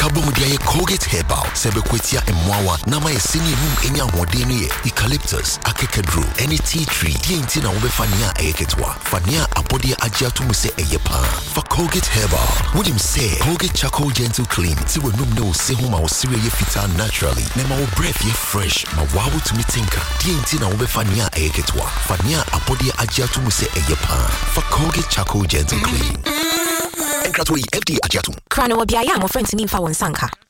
Akabomudia Colgate Herbal, Sebekwetia and Mwawa, Nama Sini Enya Modeni, Eucalyptus, Akekedru, any tea tree, Dientina Ubefania Eketwa, Fania Abodia Ajatumuse Eyepa, for Colgate Herbal. Would him say Colgate Charcoal Gentle Clean, Tiwa no Sehuma or Syria Fita naturally, Nema breath ye fresh, Mawawu to me tinker, Dientina Ubefania Eketwa, Fania Abodia Ajatumuse Eyepa, for Colgate Charcoal Gentle Clean. Enkratoi FD Ajatum. Krano Biaya, my friend to me for one sanka.